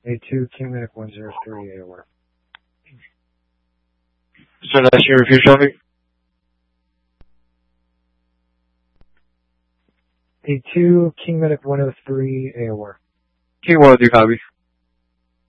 A2 King Medic 103 AOR. So that's your review, Shelby? A2 King Medic 103 AOR. King 103 copy.